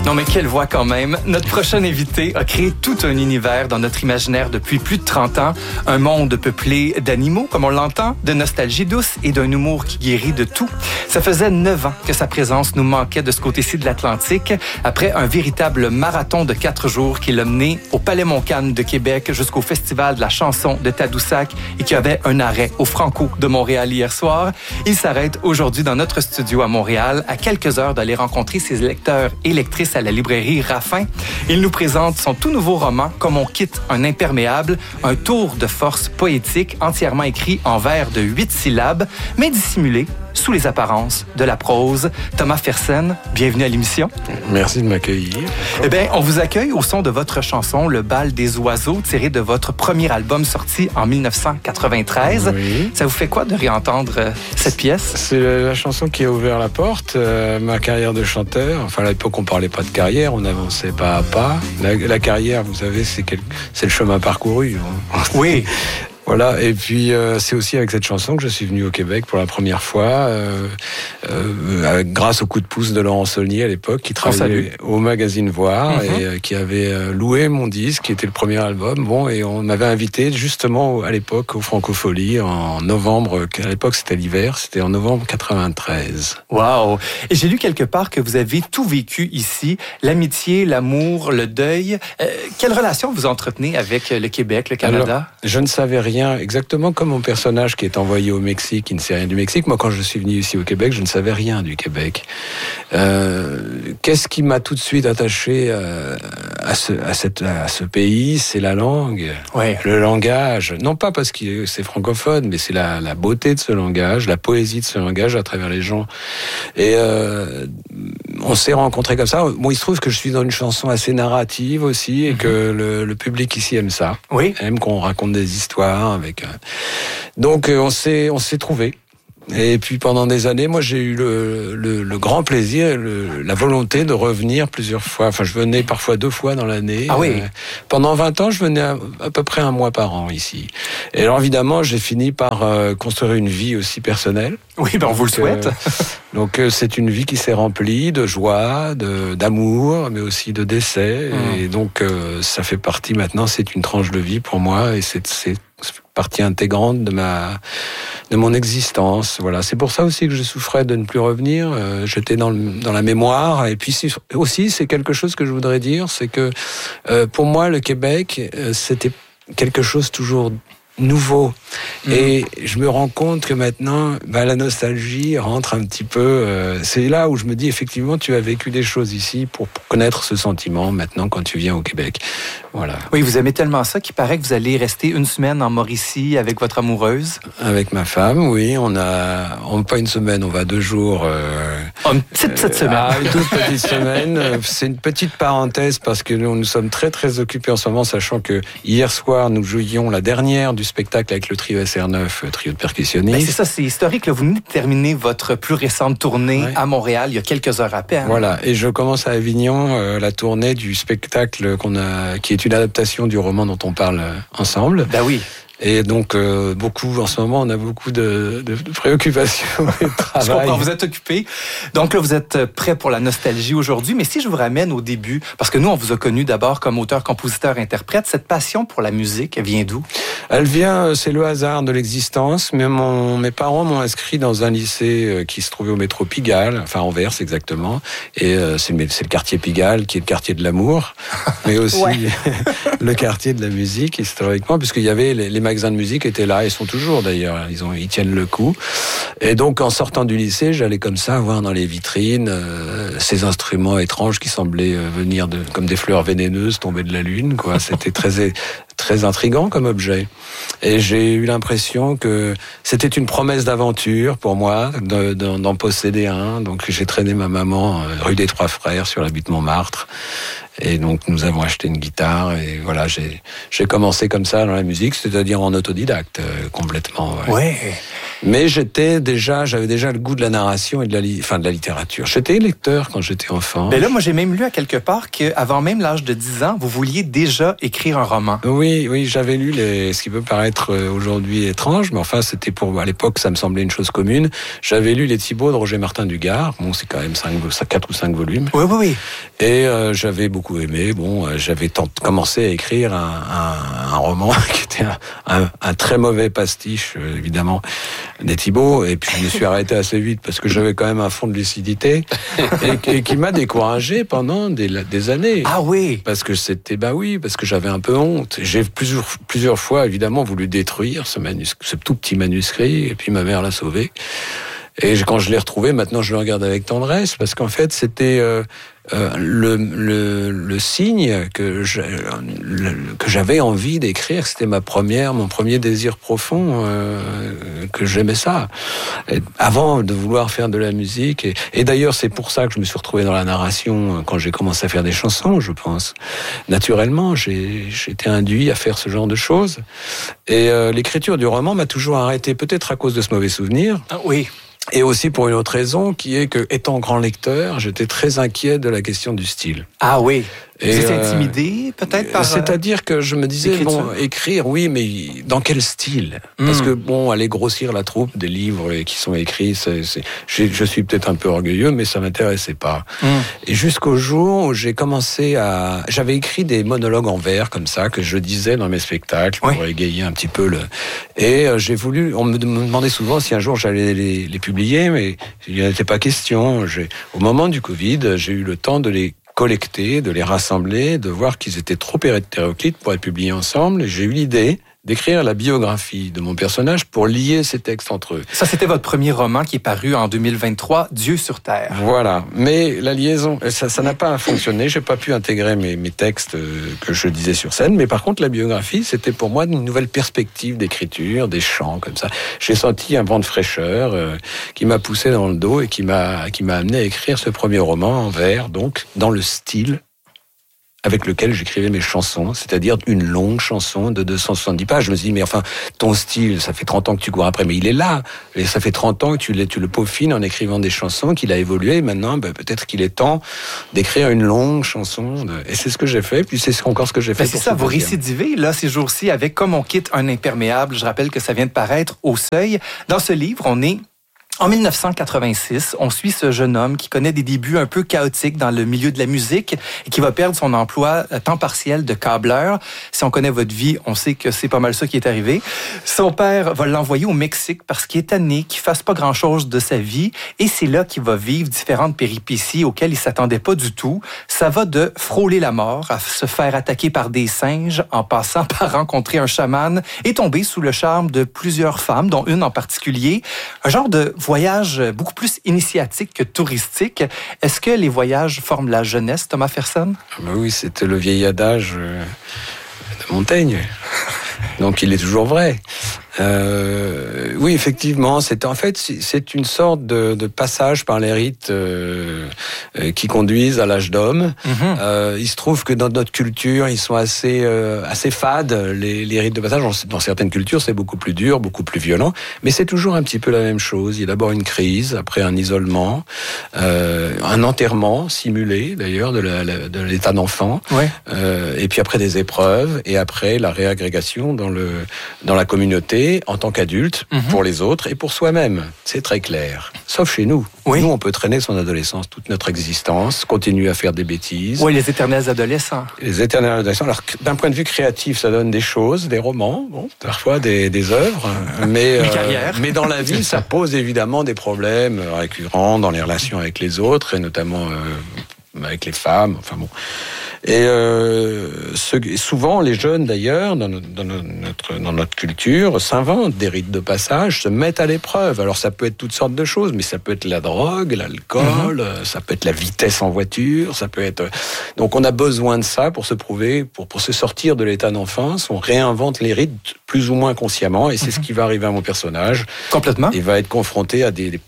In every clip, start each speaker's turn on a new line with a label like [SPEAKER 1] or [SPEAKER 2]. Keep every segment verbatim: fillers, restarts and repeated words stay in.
[SPEAKER 1] Non mais quelle voix quand même. Notre prochain invité a créé tout un univers dans notre imaginaire depuis plus de trente ans. Un monde peuplé d'animaux, comme on l'entend, de nostalgie douce et d'un humour qui guérit de tout. Ça faisait neuf ans que sa présence nous manquait de ce côté-ci de l'Atlantique, après un véritable marathon de quatre jours qui l'a mené au Palais Montcalm de Québec jusqu'au Festival de la chanson de Tadoussac et qui avait un arrêt au Franco de Montréal hier soir. Il s'arrête aujourd'hui dans notre studio à Montréal, à quelques heures d'aller rencontrer ses lecteurs et lectrices à la librairie Raffin. Il nous présente son tout nouveau roman « Comme on quitte un imperméable », un tour de force poétique entièrement écrit en vers de huit syllabes, mais dissimulé sous les apparences de la prose. Thomas Fersen, bienvenue à l'émission.
[SPEAKER 2] Merci de m'accueillir.
[SPEAKER 1] Eh bien, on vous accueille au son de votre chanson « Le bal des oiseaux », tirée de votre premier album sorti en dix-neuf cent quatre-vingt-treize. Oui. Ça vous fait quoi de réentendre euh, cette pièce? C'est
[SPEAKER 2] la chanson qui a ouvert la porte, euh, ma carrière de chanteur. Enfin, à l'époque, on parlait pas de carrière, on avançait pas à pas. La, la carrière, vous savez, c'est, quel... c'est le chemin parcouru. Hein.
[SPEAKER 1] Oui.
[SPEAKER 2] Voilà, et puis euh, c'est aussi avec cette chanson que je suis venu au Québec pour la première fois, euh, euh, grâce au coup de pouce de Laurent Saulnier à l'époque, qui travaillait au magazine Voir, mm-hmm. et euh, qui avait euh, loué mon disque, qui était le premier album. Bon, et on m'avait invité justement à l'époque au Francophonie en novembre. À l'époque, c'était l'hiver, c'était en novembre quatre-vingt-treize.
[SPEAKER 1] Waouh! Et j'ai lu quelque part que vous avez tout vécu ici, l'amitié, l'amour, le deuil. Euh, quelle relation vous entretenez avec le Québec, le Canada?
[SPEAKER 2] Alors, je ne savais rien. Exactement comme mon personnage qui est envoyé au Mexique, qui ne sait rien du Mexique. Moi, quand je suis venu ici au Québec, je ne savais rien du Québec. Euh, qu'est-ce qui m'a tout de suite attaché à, à, ce, à, cette, à ce pays? C'est la langue,
[SPEAKER 1] ouais.
[SPEAKER 2] Le langage. Non pas parce que c'est francophone, mais c'est la, la beauté de ce langage, la poésie de ce langage à travers les gens. Et euh, on s'est rencontrés comme ça. Bon, il se trouve que je suis dans une chanson assez narrative aussi, et mm-hmm. que le, le public ici aime ça.
[SPEAKER 1] Oui.
[SPEAKER 2] Aime qu'on raconte des histoires. Avec un... Donc on s'est on s'est trouvés. Et puis pendant des années, moi j'ai eu le, le, le grand plaisir, le, la volonté de revenir plusieurs fois. Enfin, je venais parfois deux fois dans l'année.
[SPEAKER 1] Ah oui.
[SPEAKER 2] Euh, pendant vingt ans, je venais à, à peu près un mois par an ici. Et alors évidemment, j'ai fini par euh, construire une vie aussi personnelle.
[SPEAKER 1] Oui, ben on vous le souhaite.
[SPEAKER 2] Euh, donc euh, c'est une vie qui s'est remplie de joie, de d'amour, mais aussi de décès. Mmh. Et donc euh, ça fait partie maintenant. C'est une tranche de vie pour moi, et c'est c'est partie intégrante de ma de mon existence. Voilà, c'est pour ça aussi que je souffrais de ne plus revenir. Euh, j'étais dans le, dans la mémoire, et puis c'est, aussi c'est quelque chose que je voudrais dire, c'est que euh, pour moi le Québec euh, c'était quelque chose toujours nouveau. Mmh. Et je me rends compte que maintenant, bah, la nostalgie rentre un petit peu. Euh, c'est là où je me dis, effectivement, tu as vécu des choses ici pour, pour connaître ce sentiment maintenant quand tu viens au Québec. Voilà.
[SPEAKER 1] Oui, vous aimez tellement ça qu'il paraît que vous allez rester une semaine en Mauricie avec votre amoureuse.
[SPEAKER 2] Avec ma femme, oui. On a, on pas une semaine, on va deux jours. Euh,
[SPEAKER 1] oh, une petite, petite semaine.
[SPEAKER 2] Ah, une toute petite semaine. C'est une petite parenthèse parce que nous, nous sommes très très occupés en ce moment, sachant que hier soir nous jouions la dernière du spectacle avec le trio S R neuf, trio de percussionnistes.
[SPEAKER 1] Ben c'est ça, c'est historique. Là. Vous venez de terminer votre plus récente tournée ouais. à Montréal il y a quelques heures à peine.
[SPEAKER 2] Voilà, et je commence à Avignon euh, la tournée du spectacle qu'on a, qui est une adaptation du roman dont on parle ensemble.
[SPEAKER 1] Ben oui.
[SPEAKER 2] Et donc, euh, beaucoup, en ce moment, on a beaucoup de, de, de préoccupations et de travail.
[SPEAKER 1] Je comprends, vous êtes occupé. Donc là, vous êtes prêt pour la nostalgie aujourd'hui. Mais si je vous ramène au début, parce que nous, on vous a connu d'abord comme auteur, compositeur, interprète, cette passion pour la musique, elle vient d'où?
[SPEAKER 2] Elle vient, c'est le hasard de l'existence. Mais mon, mes parents m'ont inscrit dans un lycée qui se trouvait au métro Pigalle, enfin Anvers exactement. Et euh, c'est, c'est le quartier Pigalle, qui est le quartier de l'amour, mais aussi ouais. le quartier de la musique, historiquement, puisqu'il y avait les, les magasins de musique étaient là, ils sont toujours d'ailleurs, ils, ont, ils tiennent le coup. Et donc en sortant du lycée, j'allais comme ça voir dans les vitrines euh, ces instruments étranges qui semblaient euh, venir de, comme des fleurs vénéneuses tomber de la lune, quoi. C'était très très intriguant comme objet. Et j'ai eu l'impression que c'était une promesse d'aventure pour moi, de, de, d'en posséder un. Donc j'ai traîné ma maman rue des Trois Frères sur la butte Montmartre. Et donc nous avons acheté une guitare et voilà, j'ai j'ai commencé comme ça dans la musique, c'est-à-dire en autodidacte euh, complètement. Ouais.
[SPEAKER 1] ouais.
[SPEAKER 2] Mais j'étais déjà, j'avais déjà le goût de la narration et de la, li... enfin, de la littérature. J'étais lecteur quand j'étais enfant.
[SPEAKER 1] Mais là, moi, j'ai même lu à quelque part qu'avant même l'âge de dix ans, vous vouliez déjà écrire un roman.
[SPEAKER 2] Oui, oui, j'avais lu les... ce qui peut paraître aujourd'hui étrange, mais enfin, c'était pour, à l'époque, ça me semblait une chose commune. J'avais lu Les Thibauts de Roger Martin du Gard. Bon, c'est quand même cinq, quatre ou cinq volumes.
[SPEAKER 1] Oui, oui, oui.
[SPEAKER 2] Et euh, j'avais beaucoup aimé. Bon, euh, j'avais tant... commencé à écrire un, un, un roman qui était un, un, un très mauvais pastiche, euh, évidemment, des Thibauts, et puis je me suis arrêté assez vite parce que j'avais quand même un fond de lucidité et, et qui m'a découragé pendant des, des années.
[SPEAKER 1] Ah oui.
[SPEAKER 2] Parce que c'était, bah oui, parce que j'avais un peu honte. J'ai plusieurs, plusieurs fois, évidemment, voulu détruire ce manuscrit, ce tout petit manuscrit, et puis ma mère l'a sauvé. Et quand je l'ai retrouvé, maintenant je le regarde avec tendresse, parce qu'en fait, c'était euh, euh, le, le, le signe que, je, le, que j'avais envie d'écrire. C'était ma première, mon premier désir profond, euh, que j'aimais ça. Et avant de vouloir faire de la musique. Et, et d'ailleurs, c'est pour ça que je me suis retrouvé dans la narration quand j'ai commencé à faire des chansons, je pense. Naturellement, j'ai, j'ai été induit à faire ce genre de choses. Et euh, l'écriture du roman m'a toujours arrêté, peut-être à cause de ce mauvais souvenir.
[SPEAKER 1] Ah oui.
[SPEAKER 2] Et aussi pour une autre raison, qui est que, étant grand lecteur, j'étais très inquiet de la question du style.
[SPEAKER 1] Ah oui.
[SPEAKER 2] Et
[SPEAKER 1] vous êtes
[SPEAKER 2] euh,
[SPEAKER 1] intimidé, peut-être, par...
[SPEAKER 2] C'est-à-dire que je me disais,
[SPEAKER 1] l'écriture.
[SPEAKER 2] bon, écrire, oui, mais dans quel style ? mm. Parce que, bon, aller grossir la troupe des livres qui sont écrits, c'est, c'est, je, je suis peut-être un peu orgueilleux, mais ça m'intéressait pas. Mm. Et jusqu'au jour où j'ai commencé à... J'avais écrit des monologues en vers, comme ça, que je disais dans mes spectacles, oui. pour égayer un petit peu le... Et euh, j'ai voulu... On me demandait souvent si un jour j'allais les, les publier, mais il n'y en était pas question. J'ai... Au moment du Covid, j'ai eu le temps de les collecter, de les rassembler, de voir qu'ils étaient trop hétéroclites pour être publiés ensemble. Et j'ai eu l'idée d'écrire la biographie de mon personnage pour lier ces textes entre eux.
[SPEAKER 1] Ça, c'était votre premier roman qui est paru en deux mille vingt-trois, Dieu sur Terre.
[SPEAKER 2] Voilà. Mais la liaison, ça, ça n'a pas fonctionné. J'ai pas pu intégrer mes, mes textes que je disais sur scène. Mais par contre, la biographie, c'était pour moi une nouvelle perspective d'écriture, des chants, comme ça. J'ai senti un vent de fraîcheur euh, qui m'a poussé dans le dos et qui m'a, qui m'a amené à écrire ce premier roman en vers, donc dans le style avec lequel j'écrivais mes chansons, c'est-à-dire une longue chanson de deux cent soixante-dix pages. Je me suis dit, mais enfin, ton style, ça fait trente ans que tu cours après, mais il est là. Et ça fait trente ans que tu le, tu le peaufines en écrivant des chansons, qu'il a évolué. Maintenant, ben, peut-être qu'il est temps d'écrire une longue chanson. De... Et c'est ce que j'ai fait, puis c'est encore ce que j'ai fait.
[SPEAKER 1] Ben c'est ça, vous récidivez, là, ces jours-ci, avec Comme on quitte un imperméable. Je rappelle que ça vient de paraître au Seuil. Dans ce livre, on est... En dix-neuf cent quatre-vingt-six, on suit ce jeune homme qui connaît des débuts un peu chaotiques dans le milieu de la musique et qui va perdre son emploi à temps partiel de câbleur. Si on connaît votre vie, on sait que c'est pas mal ça qui est arrivé. Son père va l'envoyer au Mexique parce qu'il est tanné, qu'il fasse pas grand-chose de sa vie et c'est là qu'il va vivre différentes péripéties auxquelles il s'attendait pas du tout. Ça va de frôler la mort à se faire attaquer par des singes en passant par rencontrer un chaman et tomber sous le charme de plusieurs femmes, dont une en particulier. Un genre de voyage beaucoup plus initiatique que touristique. Est-ce que les voyages forment la jeunesse, Thomas Fersen?
[SPEAKER 2] Ah ben oui, c'était le vieil adage de Montaigne. Donc il est toujours vrai. Euh, oui, effectivement, c'est en fait c'est une sorte de, de passage par les rites euh, qui conduisent à l'âge d'homme. Mm-hmm. Euh, il se trouve que dans notre culture, ils sont assez euh, assez fades. Les, les rites de passage, dans certaines cultures, c'est beaucoup plus dur, beaucoup plus violent, mais c'est toujours un petit peu la même chose. Il y a d'abord une crise, après un isolement, euh, un enterrement simulé d'ailleurs de, la, de l'état d'enfant, ouais. euh, et puis après des épreuves, et après la réagrégation dans le dans la communauté. En tant qu'adulte, mmh. pour les autres et pour soi-même. C'est très clair. Sauf chez nous. Oui. Nous, on peut traîner son adolescence toute notre existence, continuer à faire des bêtises.
[SPEAKER 1] Oui, les éternels adolescents.
[SPEAKER 2] Les éternels adolescents. Alors, d'un point de vue créatif, ça donne des choses, des romans, bon, parfois des, des œuvres. Mais,
[SPEAKER 1] Une carrière.
[SPEAKER 2] Euh, mais dans la vie, ça pose évidemment des problèmes récurrents dans les relations avec les autres et notamment euh, avec les femmes. Enfin bon. Et euh, ce, souvent, les jeunes, d'ailleurs, dans, dans, notre, dans notre culture, s'inventent des rites de passage, se mettent à l'épreuve. Alors, ça peut être toutes sortes de choses, mais ça peut être la drogue, l'alcool, mmh. ça peut être la vitesse en voiture, ça peut être... Donc, on a besoin de ça pour se prouver, pour, pour se sortir de l'état d'enfance. On réinvente les rites plus ou moins consciemment, et c'est mmh. ce qui va arriver à mon personnage.
[SPEAKER 1] Complètement.
[SPEAKER 2] Il va être confronté à des... des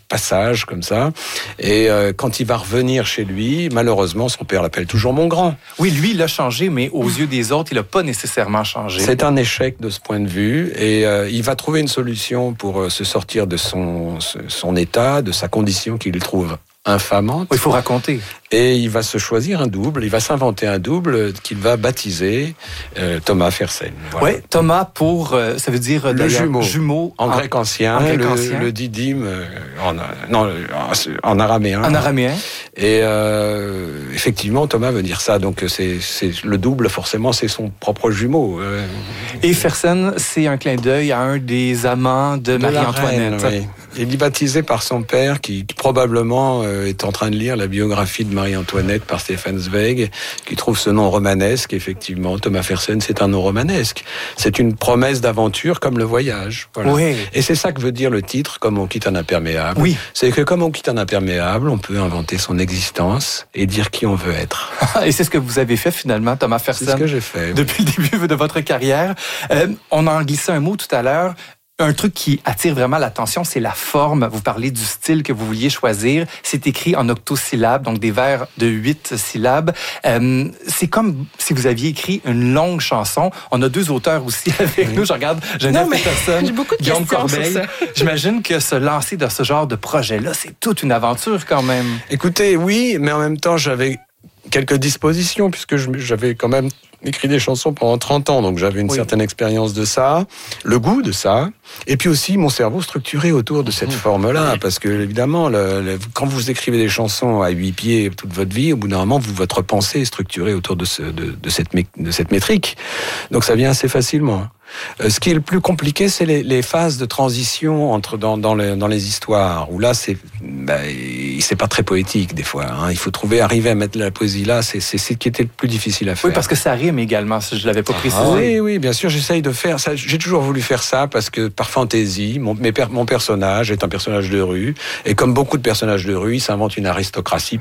[SPEAKER 2] passage comme ça. Et euh, quand il va revenir chez lui, malheureusement, son père l'appelle toujours mon grand.
[SPEAKER 1] Oui, lui, il a changé, mais aux yeux des autres, il n'a pas nécessairement changé.
[SPEAKER 2] C'est un échec de ce point de vue, et euh, il va trouver une solution pour euh, se sortir de son, son état, de sa condition qu'il trouve infamante.
[SPEAKER 1] Oui, il faut raconter.
[SPEAKER 2] Et il va se choisir un double, il va s'inventer un double qu'il va baptiser euh, Thomas Fersen.
[SPEAKER 1] Voilà. Oui, Thomas pour, euh, ça veut dire
[SPEAKER 2] le jumeau.
[SPEAKER 1] jumeau
[SPEAKER 2] en, en grec ancien, en grec le, ancien. le didyme euh, en, non, en araméen.
[SPEAKER 1] En araméen.
[SPEAKER 2] Et euh, effectivement, Thomas veut dire ça, donc c'est, c'est le double, forcément, c'est son propre jumeau. Euh,
[SPEAKER 1] Et Fersen, c'est un clin d'œil à un des amants de, de Marie-Antoinette.
[SPEAKER 2] Oui. Il est baptisé par son père, qui, qui probablement euh, est en train de lire la biographie de Marie-Antoinette par Stefan Zweig, qui trouve ce nom romanesque. Effectivement, Thomas Fersen, c'est un nom romanesque. C'est une promesse d'aventure comme le voyage. Voilà.
[SPEAKER 1] Oui.
[SPEAKER 2] Et c'est ça que veut dire le titre, Comme on quitte un imperméable.
[SPEAKER 1] Oui.
[SPEAKER 2] C'est que comme on quitte un imperméable, on peut inventer son existence et dire qui on veut être.
[SPEAKER 1] Et c'est ce que vous avez fait finalement, Thomas Fersen.
[SPEAKER 2] C'est ce que j'ai fait.
[SPEAKER 1] Depuis le début de votre carrière. Euh, on en glissait un mot tout à l'heure. Un truc qui attire vraiment l'attention, c'est la forme. Vous parlez du style que vous vouliez choisir. C'est écrit en octosyllabes, donc des vers de huit syllabes. Euh, c'est comme si vous aviez écrit une longue chanson. On a deux auteurs aussi avec oui. nous. Je regarde Geneviève Peterson, Guillaume Corbeil. J'imagine que se lancer dans ce genre de projet-là, c'est toute une aventure quand même.
[SPEAKER 2] Écoutez, oui, mais en même temps, j'avais quelques dispositions, puisque j'avais quand même écrit des chansons pendant trente ans, donc j'avais une oui. certaine expérience de ça, le goût de ça, et puis aussi mon cerveau structuré autour de cette mmh. forme-là, parce que évidemment, le, le, quand vous écrivez des chansons à huit pieds toute votre vie, au bout d'un moment, vous, votre pensée est structurée autour de, ce, de, de, cette, de cette métrique, donc ça vient assez facilement. Euh, ce qui est le plus compliqué, c'est les, les phases de transition entre dans, dans, les, dans les histoires, où là, c'est, bah, c'est pas très poétique des fois. Hein. Il faut trouver, arriver à mettre la poésie là, c'est, c'est ce qui était le plus difficile à faire.
[SPEAKER 1] Oui, parce que ça rime également, je l'avais pas précisé.
[SPEAKER 2] Ah, oui, oui, bien sûr, j'essaye de faire ça. J'ai toujours voulu faire ça parce que par fantaisie, mon, mes, mon personnage est un personnage de rue, et comme beaucoup de personnages de rue, il s'invente une aristocratie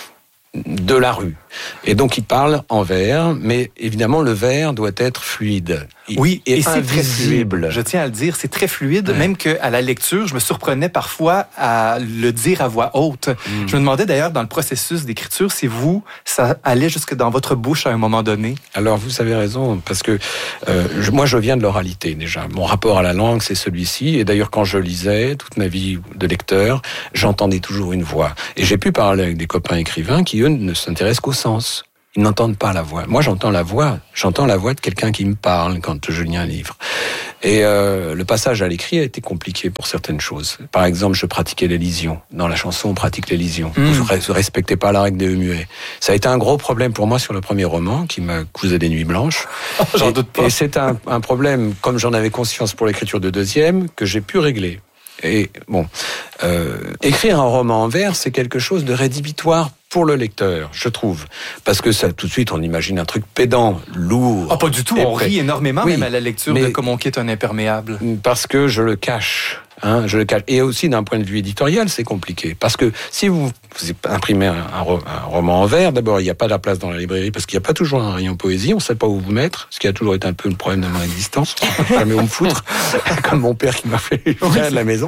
[SPEAKER 2] de la rue. Et donc, il parle en vers, mais évidemment, le vers doit être fluide.
[SPEAKER 1] Oui, et, et c'est
[SPEAKER 2] invisible.
[SPEAKER 1] Très fluide. Je tiens à le dire, c'est très fluide, ouais. Même qu'à la lecture, je me surprenais parfois à le dire à voix haute. Mm. Je me demandais d'ailleurs, dans le processus d'écriture, si vous, ça allait jusque dans votre bouche à un moment donné.
[SPEAKER 2] Alors, vous avez raison, parce que euh, je, moi, je viens de l'oralité, déjà. Mon rapport à la langue, c'est celui-ci. Et d'ailleurs, quand je lisais, toute ma vie de lecteur, j'entendais toujours une voix. Et j'ai pu parler avec des copains écrivains qui, eux, ne s'intéressent qu'au sens. Ils n'entendent pas la voix. Moi, j'entends la voix. J'entends la voix de quelqu'un qui me parle quand je lis un livre. Et euh, le passage à l'écrit a été compliqué pour certaines choses. Par exemple, je pratiquais l'élision. Dans la chanson, on pratique l'élision. Mmh. Vous ne respectez pas la règle des muets. Ça a été un gros problème pour moi sur le premier roman, qui m'a causé des nuits blanches.
[SPEAKER 1] J'en
[SPEAKER 2] et,
[SPEAKER 1] doute pas.
[SPEAKER 2] Et c'est un, un problème, comme j'en avais conscience pour l'écriture de deuxième, que j'ai pu régler. Et bon, euh, écrire un roman en vers, c'est quelque chose de rédhibitoire pour le lecteur, je trouve. Parce que ça, tout de suite, on imagine un truc pédant, lourd.
[SPEAKER 1] Ah, pas du tout, on rit énormément, oui, même à la lecture de Comme on quitte un imperméable.
[SPEAKER 2] Parce que je le cache. Hein, je le cache. Et aussi, d'un point de vue éditorial, c'est compliqué. Parce que si vous, vous imprimez un, un, un roman en vers, d'abord, il n'y a pas de la place dans la librairie, parce qu'il n'y a pas toujours un rayon poésie, on ne sait pas où vous mettre, ce qui a toujours été un peu le problème de mon existence. On ne sait jamais où me foutre, comme mon père qui m'a fait virer de la maison.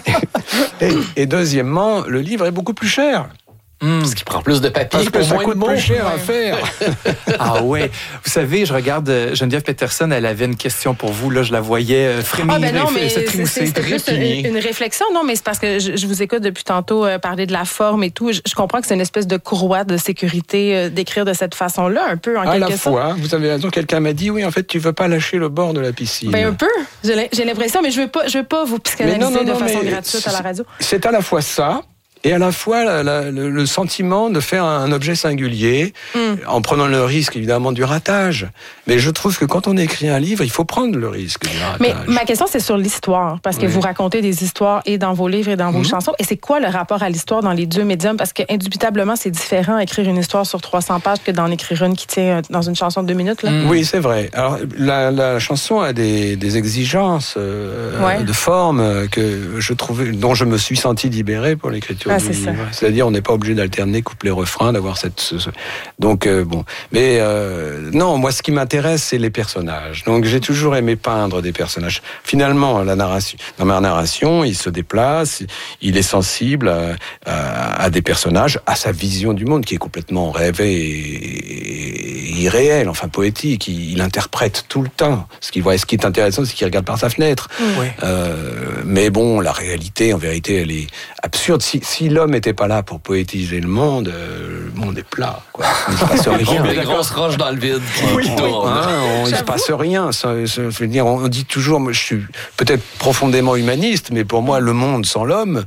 [SPEAKER 2] Et, et deuxièmement, le livre est beaucoup plus cher.
[SPEAKER 1] Mmh. Parce qu'il prend plus de papier.
[SPEAKER 2] Parce que
[SPEAKER 1] pour
[SPEAKER 2] ça
[SPEAKER 1] moins
[SPEAKER 2] coûte
[SPEAKER 1] de mots.
[SPEAKER 2] plus cher à faire.
[SPEAKER 1] Ah ouais. Vous savez, je regarde Geneviève Peterson, elle avait une question pour vous. Là, je la voyais frémir.
[SPEAKER 3] Ah ben non, mais c'est, c'est, c'était plus une, une réflexion. Non, mais c'est parce que je, je vous écoute depuis tantôt euh, parler de la forme et tout. Je, je comprends que c'est une espèce de courroie de sécurité euh, d'écrire de cette façon-là, un peu, en
[SPEAKER 2] à
[SPEAKER 3] quelque
[SPEAKER 2] la
[SPEAKER 3] sorte.
[SPEAKER 2] fois, vous avez raison. Quelqu'un m'a dit, oui, en fait, tu veux pas lâcher le bord de la piscine.
[SPEAKER 3] Ben un peu. J'ai, j'ai l'impression, mais je veux pas, je veux pas vous psychanalyser non, non, non, de façon gratuite à la radio.
[SPEAKER 2] C'est à la fois ça. Et à la fois la, la, le, le sentiment de faire un objet singulier, mm. en prenant le risque évidemment du ratage. Mais je trouve que quand on écrit un livre, il faut prendre le risque du ratage.
[SPEAKER 3] Mais ma question, c'est sur l'histoire, parce que oui. vous racontez des histoires et dans vos livres et dans vos mm. chansons. Et c'est quoi le rapport à l'histoire dans les deux médiums? Parce que indubitablement, c'est différent écrire une histoire sur trois cents pages que d'en écrire une qui tient dans une chanson de deux minutes. Là.
[SPEAKER 2] Mm. Oui, c'est vrai. Alors la, la chanson a des, des exigences euh, ouais. de forme que je trouvais, dont je me suis senti libéré pour l'écriture.
[SPEAKER 3] Ah, c'est ça.
[SPEAKER 2] C'est-à-dire, on n'est pas obligé d'alterner couplet-refrain, d'avoir cette... Ce, ce... Donc, euh, bon. Mais euh, non, moi, ce qui m'intéresse, c'est les personnages. Donc, j'ai toujours aimé peindre des personnages. Finalement, la narration, dans ma narration, il se déplace, il est sensible à, à, à des personnages, à sa vision du monde, qui est complètement rêvée et, et irréelle, enfin poétique. Il, il interprète tout le temps. Ce qui, ce qui est intéressant, c'est qu'il regarde par sa fenêtre.
[SPEAKER 1] Oui.
[SPEAKER 2] Euh, mais bon, la réalité, en vérité, elle est absurde. Si, si l'homme n'était pas là pour poétiser le monde, euh, le monde est plat, quoi. Il ne se passe rien.
[SPEAKER 4] Des grosses roches dans le vide qui,
[SPEAKER 1] oui,
[SPEAKER 4] qui tournent.
[SPEAKER 2] Hein, on, il ne se passe rien. Ça, ça, je veux dire, on dit toujours, moi, je suis peut-être profondément humaniste, mais pour moi, le monde sans l'homme...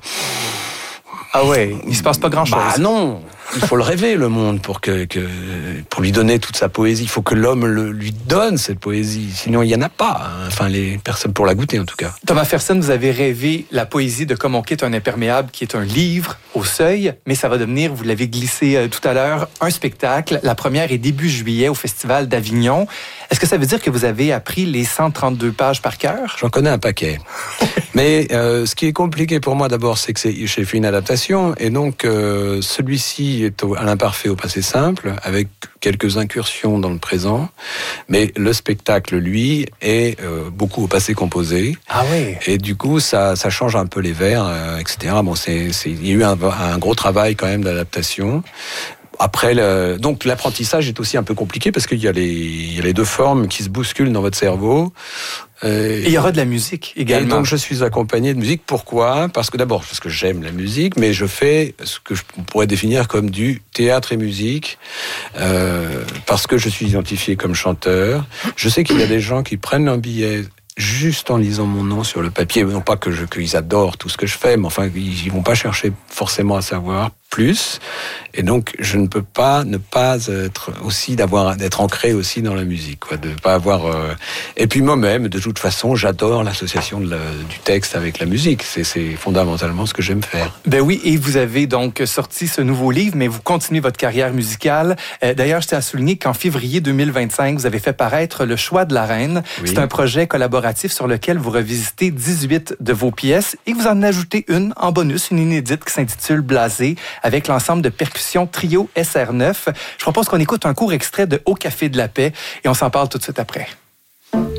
[SPEAKER 1] Ah ouais, il se passe pas grand-chose.
[SPEAKER 2] Bah non, il faut le rêver, le monde, pour que, que pour lui donner toute sa poésie. Il faut que l'homme le, lui donne cette poésie. Sinon, il y en a pas. Hein. Enfin, les personnes pour la goûter, en tout cas.
[SPEAKER 1] Thomas Fersen, vous avez rêvé la poésie de Comme on quitte un imperméable, qui est un livre au seuil, mais ça va devenir, vous l'avez glissé euh, tout à l'heure, un spectacle. La première est début juillet au Festival d'Avignon. Est-ce que ça veut dire que vous avez appris les cent trente-deux pages par cœur?
[SPEAKER 2] J'en connais un paquet. Mais euh, ce qui est compliqué pour moi, d'abord, c'est que c'est, j'ai fait une adaptation, et donc euh, celui-ci est au, à l'imparfait au passé simple, avec quelques incursions dans le présent, mais le spectacle, lui, est euh, beaucoup au passé composé.
[SPEAKER 1] Ah oui.
[SPEAKER 2] Et du coup, ça, ça change un peu les vers, euh, et cetera. Bon, c'est, c'est, il y a eu un, un gros travail quand même d'adaptation. Après, le, donc l'apprentissage est aussi un peu compliqué parce qu'il y a les, il y a les deux formes qui se bousculent dans votre cerveau.
[SPEAKER 1] Euh, et il y aura de la musique également.
[SPEAKER 2] Et donc je suis accompagné de musique. Pourquoi ? Parce que d'abord, parce que j'aime la musique, mais je fais ce que je pourrais définir comme du théâtre et musique, euh, parce que je suis identifié comme chanteur. Je sais qu'il y a des gens qui prennent un billet juste en lisant mon nom sur le papier. Non pas que je, qu'ils adorent tout ce que je fais, mais enfin, ils, ils vont pas chercher forcément à savoir plus. Et donc, je ne peux pas ne pas être aussi d'avoir d'être ancré aussi dans la musique, quoi, de pas avoir. Euh... Et puis moi-même, de toute façon, j'adore l'association de la, du texte avec la musique. C'est, c'est fondamentalement ce que j'aime faire.
[SPEAKER 1] Ben oui, et vous avez donc sorti ce nouveau livre, mais vous continuez votre carrière musicale. Euh, d'ailleurs, je tiens à souligner qu'en février deux mille vingt-cinq, vous avez fait paraître Le Choix de la Reine. Oui. C'est un projet collaboratif sur lequel vous revisitez dix-huit de vos pièces et vous en ajoutez une en bonus, une inédite qui s'intitule Blasé, avec l'ensemble de percussions Trio S R neuf. Je propose qu'on écoute un court extrait de Au Café de la Paix et on s'en parle tout de suite après.